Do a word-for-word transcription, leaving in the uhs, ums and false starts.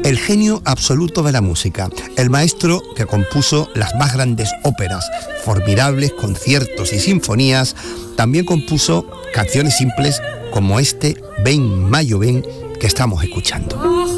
el genio absoluto de la música, el maestro que compuso las más grandes óperas, formidables conciertos y sinfonías, también compuso canciones simples como este Ven Mayo Ven que estamos escuchando.